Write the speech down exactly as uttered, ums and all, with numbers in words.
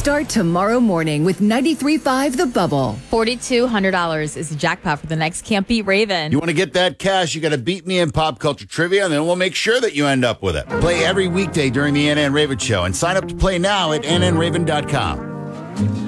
Start tomorrow morning with ninety-three point five The Bubble. four thousand two hundred dollars is the jackpot for the next Can't Beat Raven. You want to get that cash, you got to beat me in pop culture trivia, and then we'll make sure that you end up with it. Play every weekday during the N N Raven Show and sign up to play now at N N Raven dot com.